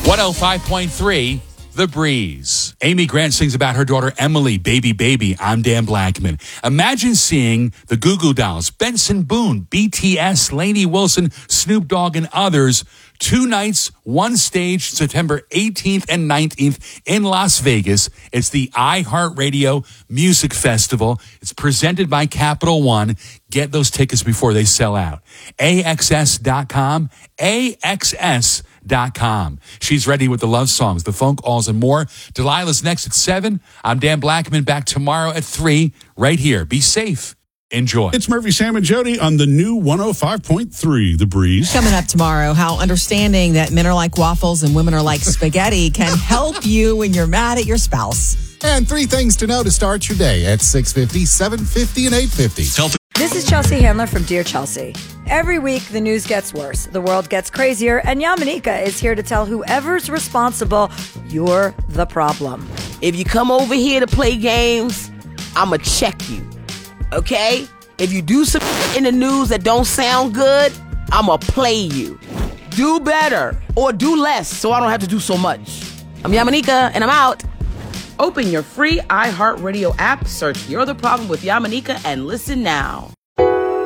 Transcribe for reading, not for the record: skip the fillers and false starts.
105.3 The Breeze. Amy Grant sings about her daughter Emily, Baby. I'm Dan Blackman. Imagine seeing the Goo Goo Dolls, Benson Boone, BTS, Lainey Wilson, Snoop Dogg, and others. 2 nights, 1 stage, September 18th and 19th in Las Vegas. It's the iHeartRadio Music Festival. It's presented by Capital One. Get those tickets before they sell out. AXS.com, AXS.com. She's ready with the love songs, the phone calls, and more. Delilah's next at 7. I'm Dan Blackman, back tomorrow at 3, right here. Be safe. Enjoy. It's Murphy, Sam, and Jody on the new 105.3 The Breeze. Coming up tomorrow, how understanding that men are like waffles and women are like spaghetti can help you when you're mad at your spouse. And 3 things to know to start your day at 6:50, 7:50, and 8:50. This is Chelsea Handler from Dear Chelsea. Every week, the news gets worse, the world gets crazier, and Yamanika is here to tell whoever's responsible, you're the problem. If you come over here to play games, I'ma check you. Okay? If you do some in the news that don't sound good, I'ma play you. Do better or do less so I don't have to do so much. I'm Yamanika and I'm out. Open your free iHeartRadio app, search You're the Problem with Yamanika, and listen now.